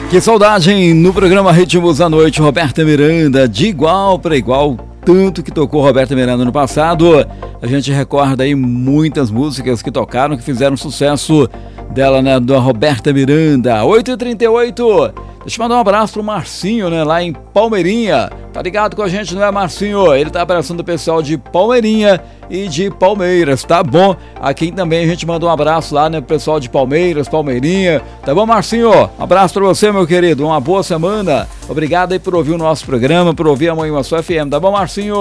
Que saudade, hein? No programa Ritmos da Noite, Roberta Miranda, de igual para igual, tanto que tocou Roberta Miranda no passado. A gente recorda aí muitas músicas que tocaram, que fizeram sucesso dela, né? Da Roberta Miranda. 8h38. Deixa eu mandar um abraço pro Marcinho, né? Lá em Palmeirinha. Tá ligado com a gente, não é, Marcinho? Ele tá abraçando o pessoal de Palmeirinha e de Palmeiras, tá bom? Aqui também a gente manda um abraço lá, né, pro pessoal de Palmeiras, Palmeirinha. Tá bom, Marcinho? Um abraço pra você, meu querido. Uma boa semana. Obrigado aí por ouvir o nosso programa, por ouvir a Manhã Sua FM. Tá bom, Marcinho?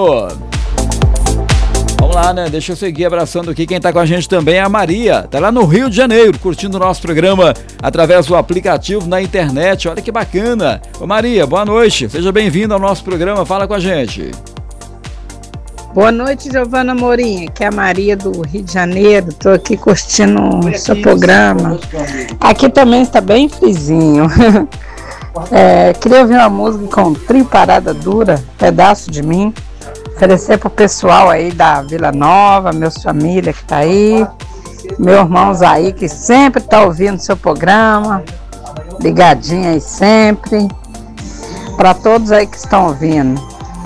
Vamos lá, né? Deixa eu seguir abraçando aqui. Quem tá com a gente também é a Maria. Tá lá no Rio de Janeiro, curtindo o nosso programa através do aplicativo na internet. Olha que bacana. Ô Maria, boa noite. Seja bem-vinda ao nosso programa. Fala com a gente. Boa noite, Giovana Morim. Aqui é a Maria do Rio de Janeiro. Tô aqui curtindo o seu programa. Aqui também está bem frizinho. Queria ouvir uma música com Trio Parada Dura, Pedaço de Mim. Oferecer pro pessoal aí da Vila Nova, meus família que tá aí, meus irmãos aí que sempre tá ouvindo seu programa, ligadinho aí sempre, para todos aí que estão ouvindo.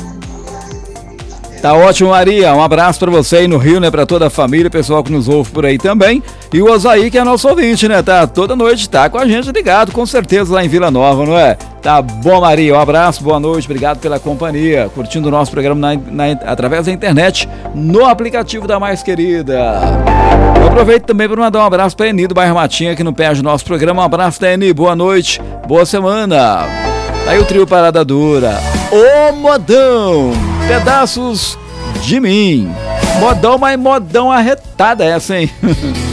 Tá ótimo, Maria. Um abraço pra você aí no Rio, né? Pra toda a família, pessoal que nos ouve por aí também. E o Osaí, que é nosso ouvinte, né? Tá toda noite, tá com a gente ligado, com certeza lá em Vila Nova, não é? Tá bom, Maria. Um abraço, boa noite, obrigado pela companhia. Curtindo o nosso programa através da internet, no aplicativo da Mais Querida. Eu aproveito também para mandar um abraço pra Eni do bairro Matinha, que não perde o nosso programa. Um abraço da Eni, boa noite, boa semana. Tá aí o Trio Parada Dura. Ô modão, Pedaços de Mim. Modão, mas modão arretada essa, hein?